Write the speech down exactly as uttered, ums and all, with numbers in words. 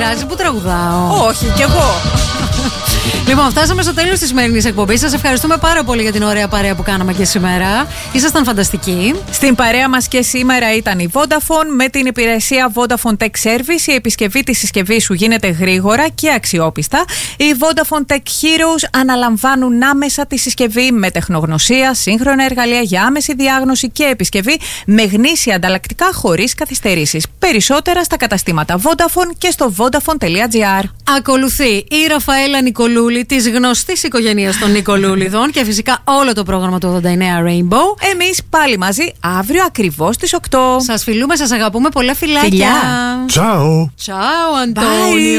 πειράζει που τραγουδάω. Όχι, κι εγώ. Λοιπόν, φτάσαμε στο τέλος της σημερινής εκπομπής. Σας ευχαριστούμε πάρα πολύ για την ωραία παρέα που κάναμε και σήμερα. Ήσασταν φανταστικοί. Στην παρέα μας και σήμερα ήταν η Vodafone με την υπηρεσία Vodafone Tech Service. Η επισκευή της συσκευής σου γίνεται γρήγορα και αξιόπιστα. Οι Vodafone Tech Heroes αναλαμβάνουν άμεσα τη συσκευή με τεχνογνωσία, σύγχρονα εργαλεία για άμεση διάγνωση και επισκευή με γνήσια ανταλλακτικά χωρίς καθυστερήσεις. Περισσότερα στα καταστήματα Vodafone και στο vodafone.gr. Ακολουθεί η Ραφαέλα Νικολούλη της γνωστής οικογένειας των Νικολούλιδων και φυσικά όλο το πρόγραμμα του ογδόντα εννέα Rainbow. Εμείς πάλι μαζί αύριο ακριβώς στις οκτώ. Σας φιλούμε, σας αγαπούμε, πολλά φιλάκια. Φιλιά. Ciao. Ciao, Αντώνιο.